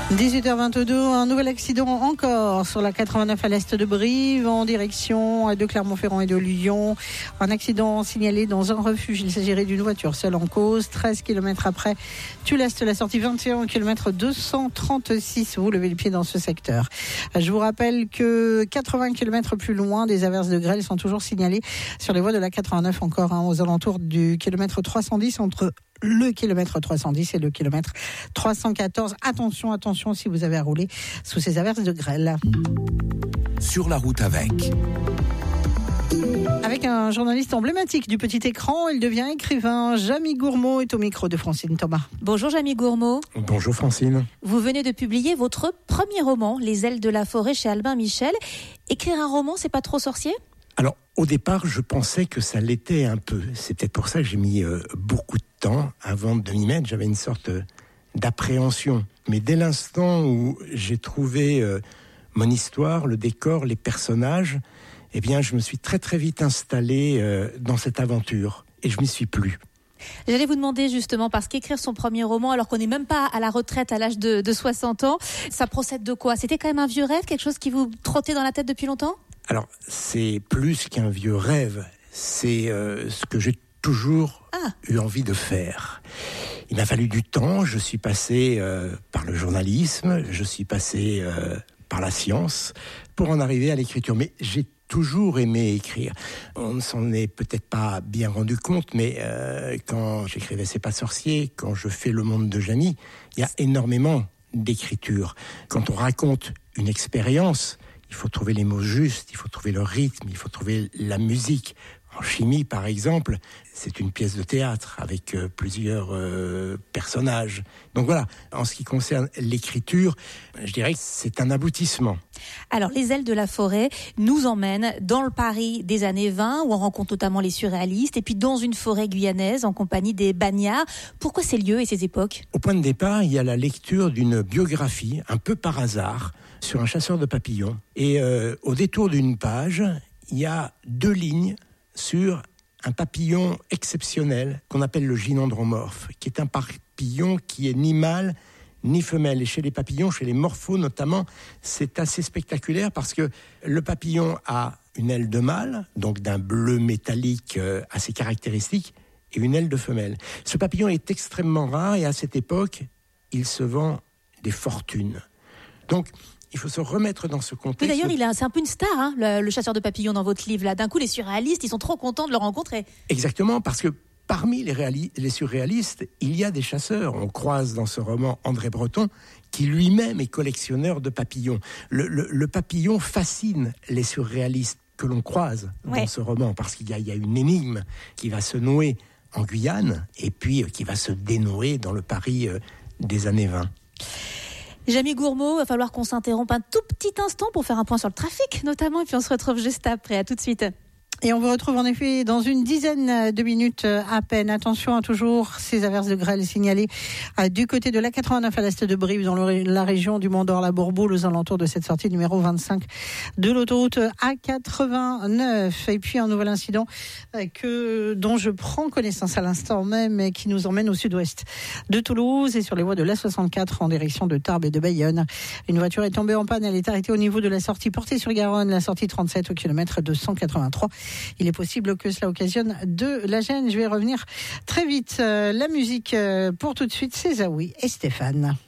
18h22, un nouvel accident encore sur la 89 à l'est de Brive en direction de Clermont-Ferrand et de Lyon. Un accident signalé dans un refuge. Il s'agirait d'une voiture seule en cause. 13 km après Tullest, la sortie 21 km 236. Vous levez le pied dans ce secteur. Je vous rappelle que 80 km plus loin, des averses de grêle sont toujours signalées sur les voies de la 89 encore, aux alentours du kilomètre 310 entre le kilomètre 310 et le kilomètre 314. Attention si vous avez à rouler sous ces averses de grêle. Sur la route avec un journaliste emblématique du petit écran, il devient écrivain. Jamy Gourmaud est au micro de Francine Thomas. Bonjour Jamy Gourmaud. Bonjour Francine. Vous venez de publier votre premier roman, Les ailes de la forêt, chez Albin Michel. Écrire un roman, c'est pas trop sorcier ? Alors, au départ, je pensais que ça l'était un peu. C'est peut-être pour ça que j'ai mis beaucoup de temps avant de m'y mettre. J'avais une sorte d'appréhension. Mais dès l'instant où j'ai trouvé mon histoire, le décor, les personnages, eh bien, je me suis très très vite installé dans cette aventure. Et je m'y suis plu. J'allais vous demander justement, parce qu'écrire son premier roman, alors qu'on n'est même pas à la retraite à l'âge de 60 ans, ça procède de quoi ? C'était quand même un vieux rêve, quelque chose qui vous trottait dans la tête depuis longtemps ? Alors, c'est plus qu'un vieux rêve, c'est ce que j'ai toujours eu envie de faire. Il m'a fallu du temps, je suis passé par le journalisme, je suis passé par la science, pour en arriver à l'écriture. Mais j'ai toujours aimé écrire. On ne s'en est peut-être pas bien rendu compte, mais quand j'écrivais C'est pas sorcier, quand je fais Le monde de Jamy, il y a énormément d'écriture. Quand on raconte une expérience, il faut trouver les mots justes, il faut trouver le rythme, il faut trouver la musique. En chimie, par exemple, c'est une pièce de théâtre avec plusieurs personnages. Donc voilà, en ce qui concerne l'écriture, je dirais que c'est un aboutissement. Alors, Les ailes de la forêt nous emmènent dans le Paris des années 20, où on rencontre notamment les surréalistes, et puis dans une forêt guyanaise en compagnie des Bagnards. Pourquoi ces lieux et ces époques ? Au point de départ, il y a la lecture d'une biographie, un peu par hasard, sur un chasseur de papillons. Et au détour d'une page, il y a 2 lignes sur un papillon exceptionnel qu'on appelle le gynandromorphe, qui est un papillon qui est ni mâle ni femelle. Et chez les papillons, chez les morphos notamment, c'est assez spectaculaire parce que le papillon a une aile de mâle, donc d'un bleu métallique assez caractéristique, et une aile de femelle. Ce papillon est extrêmement rare et à cette époque, il se vend des fortunes. Donc, il faut se remettre dans ce contexte. Oui, d'ailleurs, c'est un peu une star, le chasseur de papillons dans votre livre. Là. D'un coup, les surréalistes, ils sont trop contents de le rencontrer. Exactement, parce que parmi les surréalistes, il y a des chasseurs. On croise dans ce roman André Breton, qui lui-même est collectionneur de papillons. Le papillon fascine les surréalistes que l'on croise dans ce roman, parce qu'il y a une énigme qui va se nouer en Guyane, et puis qui va se dénouer dans le Paris des années 20. Jamy Gourmaud, il va falloir qu'on s'interrompe un tout petit instant pour faire un point sur le trafic notamment, et puis on se retrouve juste après. À tout de suite. Et on vous retrouve en effet dans une dizaine de minutes à peine. Attention à toujours ces averses de grêle signalées du côté de la 89 à l'est de Brive, dans la région du Mont-d'Or, la Bourboule, aux alentours de cette sortie numéro 25 de l'autoroute A89. Et puis un nouvel incident dont je prends connaissance à l'instant même, et qui nous emmène au sud-ouest de Toulouse et sur les voies de l'A64 en direction de Tarbes et de Bayonne. Une voiture est tombée en panne, elle est arrêtée au niveau de la sortie Portée-sur-Garonne, la sortie 37 au kilomètre 283. Il est possible que cela occasionne de la gêne. Je vais revenir très vite. La musique pour tout de suite, c'est Zaoui et Stéphane.